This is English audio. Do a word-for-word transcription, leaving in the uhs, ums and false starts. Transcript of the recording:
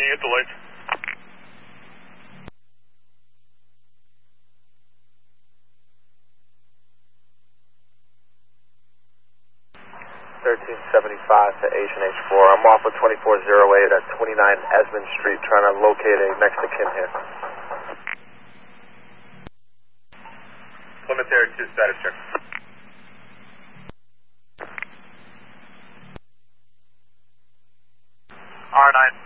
can you hit the lights? thirteen seventy-five to Asian H four. I'm off with twenty-four oh eight at twenty-nine Esmond Street, trying to locate a next to kin here. Plymouth Air two, status check. R nine